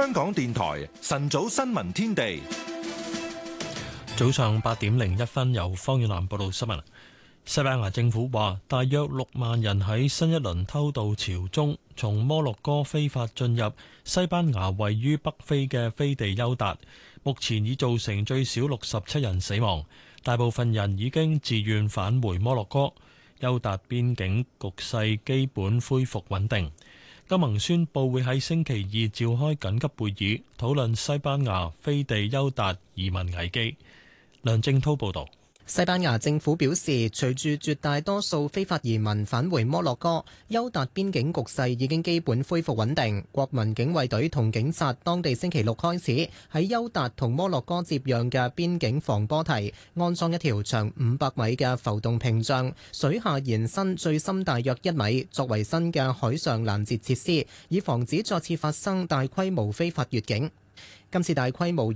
香港電台晨早新聞天地， 早上8:01，由方遠南報道新聞。西班牙政府話，大約6萬人喺新一輪偷渡潮中，從摩洛哥非法進入西班牙位於北非嘅飛地休達，目前已造成最少67人死亡，大部分人已經自願返回摩洛哥。休達邊境局勢基本恢復穩定。歐盟宣布會喺星期二召開緊急會議，討論西班牙飛地休達移民危機。梁正滔報導。 西班牙政府表示，隨住絕大多數非法移民返回摩洛哥，休達邊境局勢已經基本恢復穩定。國民警衛隊同警察當地星期六開始喺休達同摩洛哥接壤嘅邊境防波堤安裝一條長500米嘅浮動屏障，水下延伸最深大約1米，作為新嘅海上攔截設施，以防止再次發生大規模非法越境。今次大規模